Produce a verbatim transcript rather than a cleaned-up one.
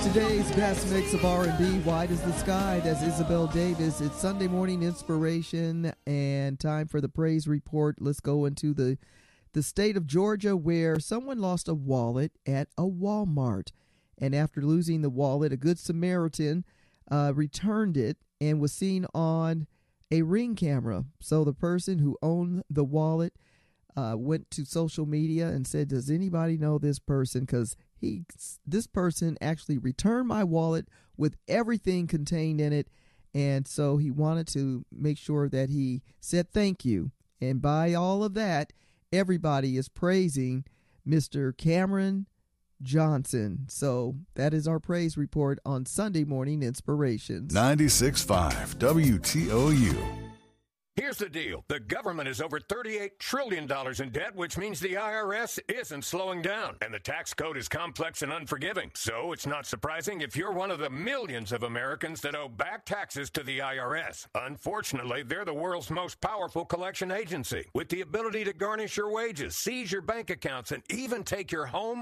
Today's best mix of R and B, White as the Sky. That's Isabel Davis. It's Sunday morning inspiration and time for the praise report. Let's go into the, the state of Georgia, where someone lost a wallet at a Walmart. And after losing the wallet, a good Samaritan uh, returned it and was seen on a Ring camera. So the person who owned the wallet uh, went to social media and said, does anybody know this person? Because He, this person actually returned my wallet with everything contained in it. And so he wanted to make sure that he said thank you. And by all of that, everybody is praising Mister Cameron Johnson. So that is our praise report on Sunday Morning Inspirations. ninety-six point five W T O U. Here's the deal. The government is over thirty-eight trillion dollars in debt, which means the I R S isn't slowing down. And the tax code is complex and unforgiving. So it's not surprising if you're one of the millions of Americans that owe back taxes to the I R S. Unfortunately, they're the world's most powerful collection agency, with the ability to garnish your wages, seize your bank accounts, and even take your home